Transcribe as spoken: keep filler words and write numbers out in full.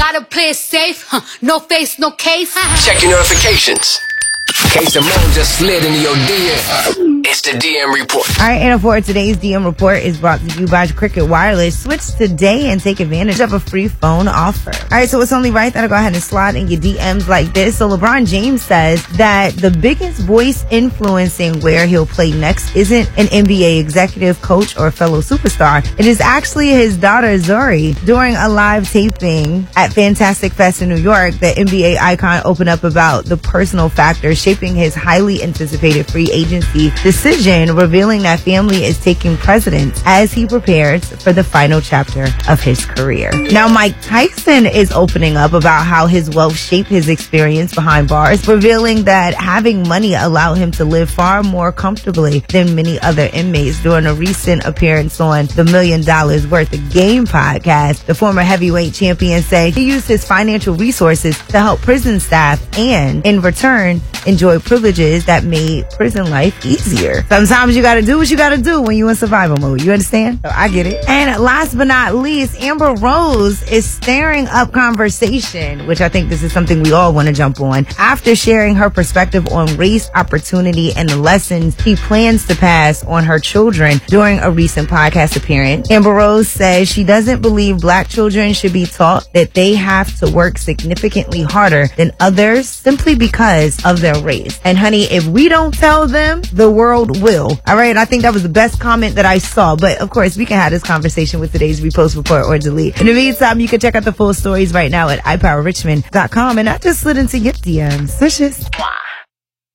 Gotta play it safe, huh? No face, no case. Check your notifications. K Simone just slid into your D M. It's the D M Report. All right, and for today's D M Report is brought to you by Cricket Wireless. Switch today and take advantage of a free phone offer. All right, so it's only right that I go ahead and slide in your D Ms like this. So LeBron James says that the biggest voice influencing where he'll play next isn't an N B A executive, coach, or fellow superstar. It is actually his daughter, Zuri. During a live taping at Fantastic Fest in New York, the N B A icon opened up about the personal factors shaping his highly anticipated free agency decision, revealing that family is taking precedence as he prepares for the final chapter of his career. Now, Mike Tyson is opening up about how his wealth shaped his experience behind bars, revealing that having money allowed him to live far more comfortably than many other inmates. During a recent appearance on the Million Dollars Worth of Game podcast, the former heavyweight champion said he used his financial resources to help prison staff and, in return, enjoy privileges that made prison life easier. Sometimes you gotta do what you gotta do when you're in survival mode. You understand? So I get it. And last but not least, Amber Rose is stirring up conversation, which I think this is something we all want to jump on, after sharing her perspective on race, opportunity, and the lessons he plans to pass on her children during a recent podcast appearance. Amber Rose says she doesn't believe black children should be taught that they have to work significantly harder than others simply because of their race. And honey, if we don't tell them, the world will. All right. And I think that was the best comment that I saw. But of course, we can have this conversation with today's repost, report, or delete. In the meantime, you can check out the full stories right now at i power richmond dot com. And I just slid into your D Ms. Wishes.